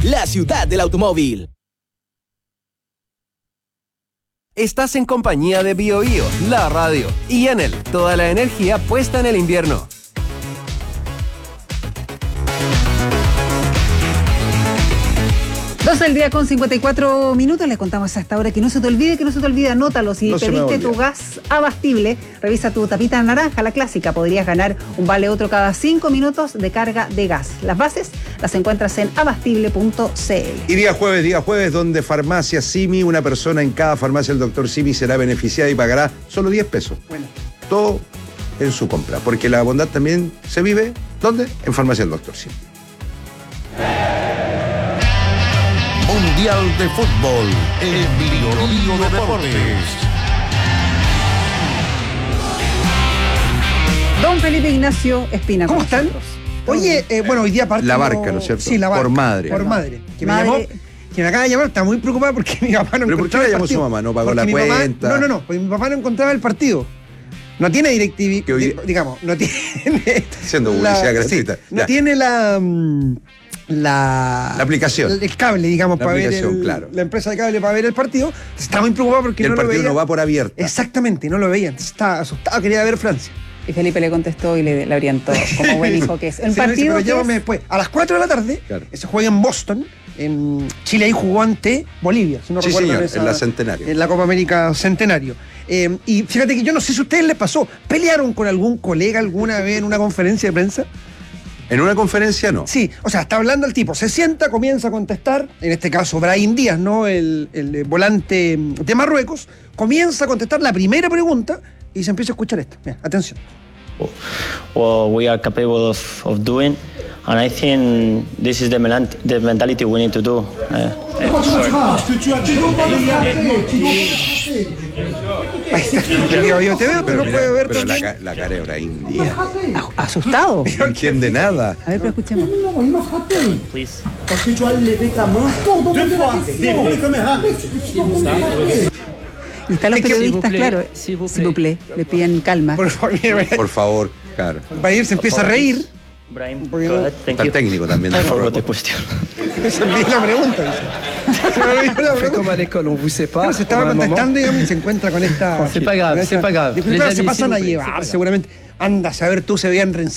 la ciudad del automóvil. Estás en compañía de BioBio, la radio, y Enel, toda la energía puesta en el invierno. 12 del día con 54 minutos. Les contamos a esta hora que no se te olvide, anótalo. Si pediste tu gas Abastible, revisa tu tapita naranja, la clásica. Podrías ganar un vale otro cada 5 minutos de carga de gas. Las bases las encuentras en abastible.cl. Y día jueves, donde Farmacia Simi, una persona en cada farmacia del Dr. Simi será beneficiada y pagará solo 10 pesos. Bueno. Todo en su compra, porque la bondad también se vive, ¿dónde? En Farmacia del Dr. Simi. Mundial de Fútbol, el BioBio Deportes. Don Felipe Ignacio Espina. ¿Cómo están? Oye, bueno, hoy día parte. La Barca, ¿no es cierto? Sí, la Barca. Por madre. Que me llamó, que me acaba de llamar, está muy preocupada porque mi papá no encontraba. ¿Pero por qué le llamó su mamá? ¿No pagó la cuenta? No, porque mi papá no encontraba el partido. No tiene DirecTV, digamos, no tiene. Haciendo publicidad gratuita. Sí, no tiene la aplicación. El cable, digamos, la para ver claro. La empresa de cable para ver el partido. Está muy preocupado porque no lo veía. El partido no va por abierta. Exactamente, no lo veía. Entonces estaba asustado, quería ver Francia. Y Felipe le contestó y le orientó, como buen hijo que es. El partido pero llévame después. A las 4 de la tarde, claro. Se juega en Boston. En Chile ahí jugó ante Bolivia, si no recuerdo. Señor, en la Centenario. En la Copa América Centenario. Y fíjate que yo no sé si a ustedes les pasó. ¿Pelearon con algún colega alguna vez en una conferencia de prensa? En una conferencia no. Sí, o sea, está hablando el tipo, se sienta, comienza a contestar, en este caso Brahim Díaz, ¿no? El volante de Marruecos, comienza a contestar la primera pregunta y se empieza a escuchar esto. Mira, atención. What we are capable of doing, and I think this is the mentality we need to do. Yo te veo, pero no puedo ver. Pero la cara era india. Asustado. No entiende nada. A ver, pero escuchemos. Please. Y están los periodistas, claro, s'il vous plaît, le piden calma. Por favor, claro. Brahim se empieza a reír. Brahim, Está el técnico también. Esa se olvidó la pregunta. Se estaba contestando y se encuentra con esta. C'est pas grave. Disculpa, se pasan a llevar, seguramente. Anda a saber tú, se veían